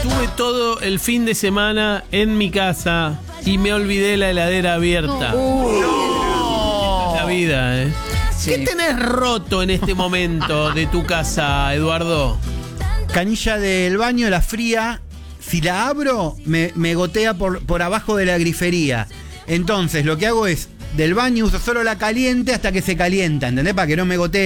Estuve todo el fin de semana en mi casa y me olvidé la heladera abierta. La vida, ¿eh? Sí. ¿Qué tenés roto en este momento de tu casa, Eduardo? Canilla del baño, la fría. Si la abro, me gotea por abajo de la grifería. Entonces, lo que hago es, del baño uso solo la caliente hasta que se calienta, ¿entendés? Para que no me gotee